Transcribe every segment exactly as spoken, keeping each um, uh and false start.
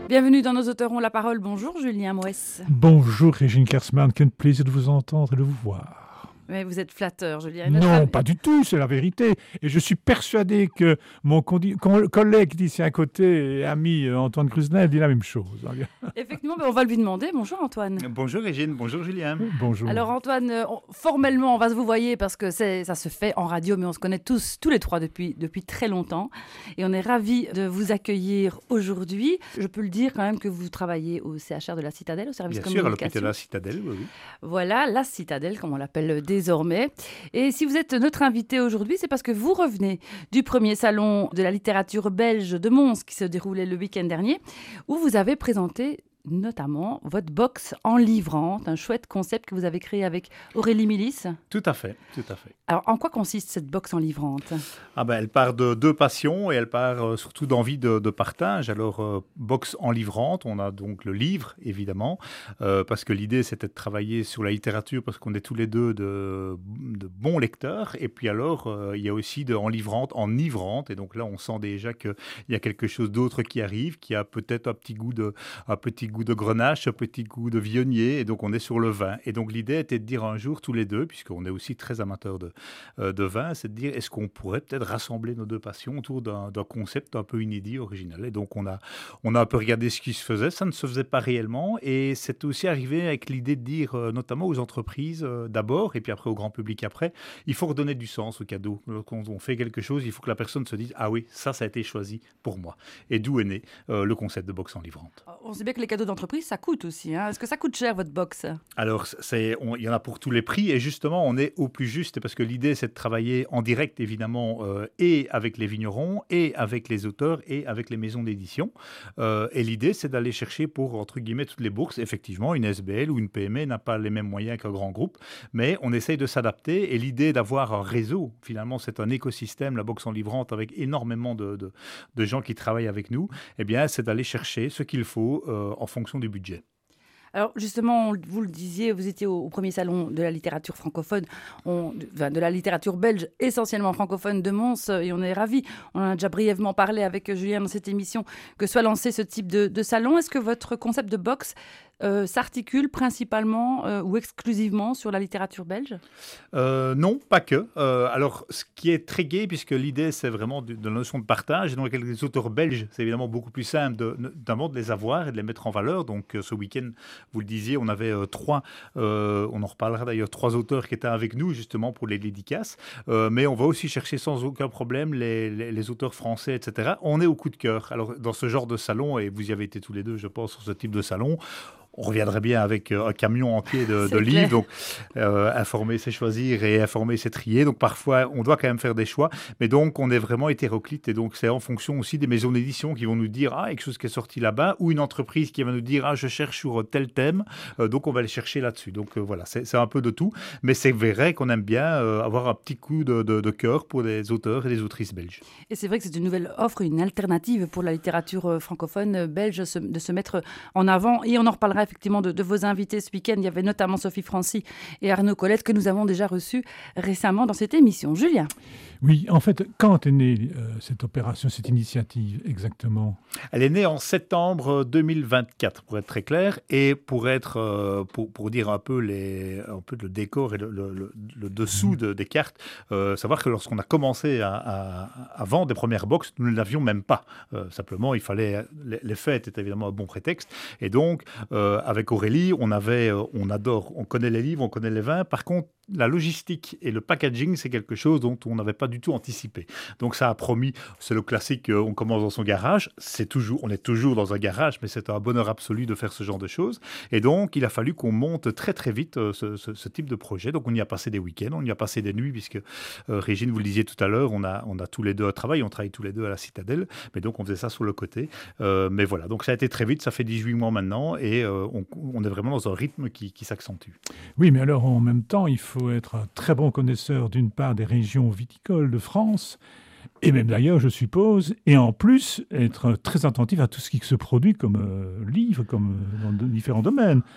Bienvenue dans Nos auteurs ont la parole. Bonjour Julien Moès. Bonjour Régine Kersman, quel plaisir de vous entendre et de vous voir. Mais vous êtes flatteur, Julien. Non, Notre... pas du tout, c'est la vérité. Et je suis persuadé que mon condi- con- collègue d'ici à côté, et ami euh, Antoine Krusnel, dit la même chose. Effectivement, ben on va lui demander. Bonjour Antoine. Bonjour Régine, bonjour Julien. Bonjour. Alors Antoine, euh, on- formellement, on va se vous voyer parce que c'est, ça se fait en radio, mais on se connaît tous, tous les trois depuis, depuis très longtemps. Et on est ravis de vous accueillir aujourd'hui. Je peux le dire quand même que vous travaillez au C H R de la Citadelle, au service Bien sûr, à communication. l'hôpital de la Citadelle, oui, oui. Voilà, la Citadelle, comme on l'appelle désormais. Et si vous êtes notre invité aujourd'hui, c'est parce que vous revenez du premier salon de la littérature belge de Mons qui se déroulait le week-end dernier, où vous avez présenté notamment votre box en livrante, un chouette concept que vous avez créé avec Aurélie Milis. Tout à fait, tout à fait. Alors, en quoi consiste cette box en livrante ? Ah ben, elle part de deux passions et elle part euh, surtout d'envie de, de partage. Alors, euh, box en livrante, on a donc le livre, évidemment, euh, parce que l'idée, c'était de travailler sur la littérature, parce qu'on est tous les deux de, de bons lecteurs. Et puis alors, euh, il y a aussi de en livrante, en ivrante. Et donc là, on sent déjà qu'il y a quelque chose d'autre qui arrive, qui a peut-être un petit goût de, un petit goût de grenache, un petit goût de viognier. Et donc, on est sur le vin. Et donc, l'idée était de dire un jour, tous les deux, puisqu'on est aussi très amateurs de, euh, de vin, c'est de dire, est-ce qu'on pourrait peut-être rassembler nos deux passions autour d'un, d'un concept un peu inédit, original. Et donc, on a, on a un peu regardé ce qui se faisait. Ça ne se faisait pas réellement. Et c'est aussi arrivé avec l'idée de dire, euh, notamment aux entreprises euh, d'abord, et puis après au grand public après, il faut redonner du sens au cadeau. Quand on fait quelque chose, il faut que la personne se dise, ah oui, ça, ça a été choisi pour moi. Et d'où est né euh, le concept de box en livrante. On sait bien que les cadeaux d'entreprise, ça coûte aussi. Hein. Est-ce que ça coûte cher, votre box ? Alors, c'est, on, il y en a pour tous les prix. Et justement, on est au plus juste, parce que l'idée, c'est de travailler en direct, évidemment, euh, et avec les vignerons, et avec les auteurs, et avec les maisons d'édition. Euh, et l'idée, c'est d'aller chercher pour, entre guillemets, toutes les bourses. Effectivement, une S B L ou une P M E n'a pas les mêmes moyens qu'un grand groupe, mais on essaye de s'adapter. Et l'idée d'avoir un réseau, finalement, c'est un écosystème, la box en livrante, avec énormément de, de, de gens qui travaillent avec nous, eh bien, c'est d'aller chercher ce qu'il faut euh, en fonction du budget. Alors justement, vous le disiez, vous étiez au, au premier salon de la littérature francophone, on, de, enfin, de la littérature belge essentiellement francophone de Mons, et on est ravis. On en a déjà brièvement parlé avec Julien dans cette émission, que soit lancé ce type de, de salon. Est-ce que votre concept de box euh, s'articule principalement euh, ou exclusivement sur la littérature belge ? euh, Non, pas que. Euh, alors, ce qui est très gai, puisque l'idée, c'est vraiment de, de la notion de partage, et donc avec les auteurs belges, c'est évidemment beaucoup plus simple de, notamment de les avoir et de les mettre en valeur. Donc, euh, ce week-end, vous le disiez, on avait euh, trois, euh, on en reparlera d'ailleurs, trois auteurs qui étaient avec nous, justement, pour les dédicaces. Euh, mais on va aussi chercher sans aucun problème les, les, les auteurs français, et cetera. On est au coup de cœur. Alors, dans ce genre de salon, et vous y avez été tous les deux, je pense, sur ce type de salon, on reviendrait bien avec un camion entier de, de livres. Donc, euh, informer, c'est choisir et informer, c'est trier. Donc, parfois, on doit quand même faire des choix. Mais donc, on est vraiment hétéroclite. Et donc, c'est en fonction aussi des maisons d'édition qui vont nous dire, ah, quelque chose qui est sorti là-bas, ou une entreprise qui va nous dire, ah, je cherche sur tel thème. Euh, donc, on va aller chercher là-dessus. Donc, euh, voilà, c'est, c'est un peu de tout. Mais c'est vrai qu'on aime bien euh, avoir un petit coup de, de, de cœur pour les auteurs et les autrices belges. Et c'est vrai que c'est une nouvelle offre, une alternative pour la littérature francophone belge de se mettre en avant. Et on en reparlera effectivement de, de vos invités ce week-end. Il y avait notamment Sophie Francy et Arnaud Colette que nous avons déjà reçus récemment dans cette émission. Julien ? Oui, en fait, quand est née euh, cette opération, cette initiative exactement ? Elle est née en septembre deux mille vingt-quatre, pour être très clair, et pour être, euh, pour, pour dire un peu les, un peu le décor et le, le, le, le dessous de, des cartes, euh, savoir que lorsqu'on a commencé à, à, à vendre des premières boxes, nous ne l'avions même pas. Euh, simplement, il fallait, les, les fêtes étaient évidemment un bon prétexte, et donc euh, avec Aurélie, on avait, on adore, on connaît les livres, on connaît les vins. Par contre, la logistique et le packaging, c'est quelque chose dont on n'avait pas du tout anticipé. Donc ça a promis, c'est le classique, on commence dans son garage, c'est toujours, on est toujours dans un garage, mais c'est un bonheur absolu de faire ce genre de choses. Et donc, il a fallu qu'on monte très très vite euh, ce, ce, ce type de projet. Donc on y a passé des week-ends, on y a passé des nuits, puisque euh, Régine, vous le disiez tout à l'heure, on a, on a tous les deux un travail, on travaille tous les deux à la Citadelle, mais donc on faisait ça sur le côté. Euh, mais voilà, donc ça a été très vite, ça fait dix-huit mois maintenant, et euh, on, on est vraiment dans un rythme qui, qui s'accentue. Oui, mais alors en même temps, il faut être un très bon connaisseur d'une part des régions viticoles de France, et même d'ailleurs, je suppose, et en plus, être très attentif à tout ce qui se produit comme euh, livre, comme euh, dans de différents domaines.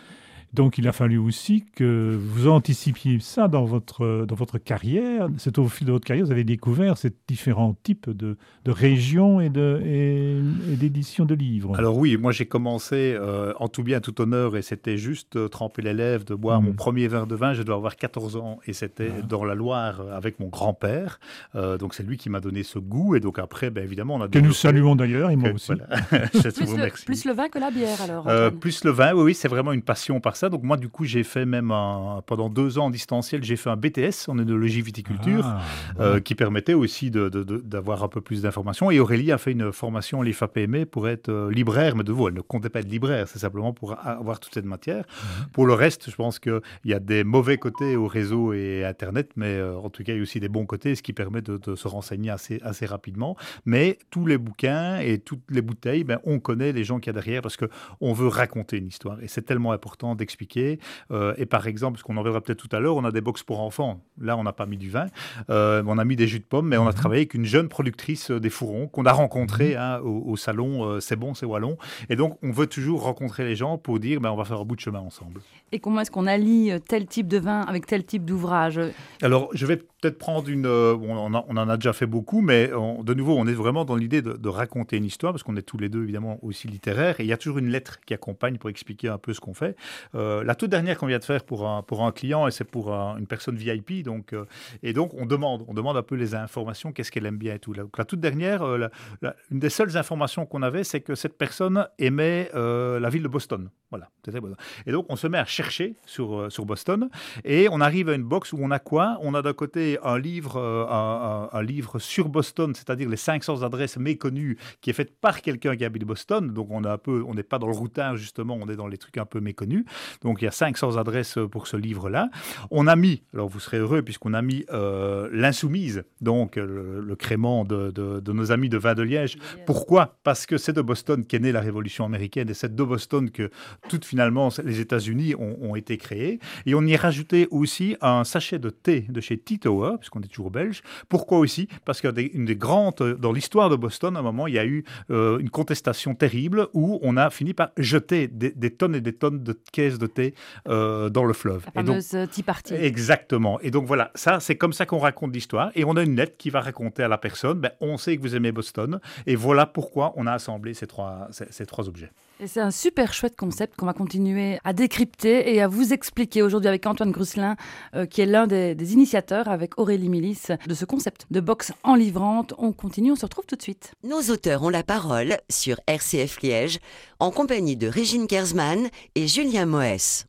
Donc il a fallu aussi que vous anticipiez ça dans votre, dans votre carrière. C'est au fil de votre carrière vous avez découvert ces différents types de, de régions et, de, et, et d'éditions de livres. Alors oui, moi j'ai commencé euh, en tout bien, tout honneur, et c'était juste euh, tremper les lèvres, de boire mmh. mon premier verre de vin. Je dois avoir quatorze ans et c'était ah. dans la Loire avec mon grand-père. Euh, donc c'est lui qui m'a donné ce goût. Et donc après, ben, évidemment, on a... Que nous saluons d'ailleurs, et moi que, aussi. Voilà. Je plus, le, plus le vin que la bière alors euh, Plus le vin, oui, oui, c'est vraiment une passion par ça. Donc moi du coup, j'ai fait même un, pendant deux ans en distanciel, j'ai fait un B T S en œnologie viticulture ah, bon. euh, qui permettait aussi de, de, de, d'avoir un peu plus d'informations. Et Aurélie a fait une formation à l'I F A P M E pour être euh, libraire, mais de vous, elle ne comptait pas être libraire, c'est simplement pour avoir toute cette matière. Mmh. Pour le reste, je pense qu'il y a des mauvais côtés au réseau et Internet, mais euh, en tout cas, il y a aussi des bons côtés, ce qui permet de, de se renseigner assez, assez rapidement. Mais tous les bouquins et toutes les bouteilles, ben, on connaît les gens qu'il y a derrière parce qu'on veut raconter une histoire. Et c'est tellement important d'expliquer. Euh, et par exemple, ce qu'on en verra peut-être tout à l'heure, on a des box pour enfants. Là, on n'a pas mis du vin. Euh, on a mis des jus de pommes, mais on a travaillé avec une jeune productrice des fourrons qu'on a rencontrée hein, au, au salon euh, C'est bon, c'est wallon. Et donc, on veut toujours rencontrer les gens pour dire ben, on va faire un bout de chemin ensemble. Et comment est-ce qu'on allie tel type de vin avec tel type d'ouvrage ? Alors, je vais peut-être prendre une... Euh, on, a, on en a déjà fait beaucoup, mais on, de nouveau, on est vraiment dans l'idée de, de raconter une histoire, parce qu'on est tous les deux, évidemment, aussi littéraires. Et il y a toujours une lettre qui accompagne pour expliquer un peu ce qu'on fait. Euh, la toute dernière qu'on vient de faire pour un, pour un client, et c'est pour un, une personne V I P. Donc, euh, et donc, on demande, on demande un peu les informations, qu'est-ce qu'elle aime bien et tout. La, la toute dernière, euh, la, la, une des seules informations qu'on avait, c'est que cette personne aimait euh, la ville de Boston. Voilà. Et donc, on se met à chercher sur, euh, sur Boston, et on arrive à une box où on a quoi ? On a d'un côté un livre, euh, un, un, un livre sur Boston, c'est-à-dire les cinq cents adresses méconnues, qui est fait par quelqu'un qui habite Boston. Donc, on a un peu, on n'est pas dans le routage, justement, on est dans les trucs un peu méconnus. Donc, il y a cinq cents adresses pour ce livre-là. On a mis, alors vous serez heureux, puisqu'on a mis euh, l'Insoumise, donc le, le crément de, de, de nos amis de vin de Liège. Yes. Pourquoi ? Parce que c'est de Boston qu'est née la Révolution américaine, et c'est de Boston que toutes, finalement, les États-Unis ont, ont été créés. Et on y a rajouté aussi un sachet de thé de chez Titoa, puisqu'on est toujours belge. Pourquoi aussi ? Parce qu'une des grandes, dans l'histoire de Boston, à un moment, il y a eu euh, une contestation terrible où on a fini par jeter des, des tonnes et des tonnes de caisses de thé euh, dans le fleuve. La fameuse donc, Tea Party. Exactement. Et donc voilà, ça, c'est comme ça qu'on raconte l'histoire. Et on a une lettre qui va raconter à la personne, ben, on sait que vous aimez Boston. Et voilà pourquoi on a assemblé ces trois, ces, ces trois objets. Et c'est un super chouette concept qu'on va continuer à décrypter et à vous expliquer aujourd'hui avec Antoine Grusselin, euh, qui est l'un des, des initiateurs avec Aurélie Milis de ce concept de box enivrante. On continue, on se retrouve tout de suite. Nos auteurs ont la parole sur R C F Liège en compagnie de Régine Kersman et Julien Moès.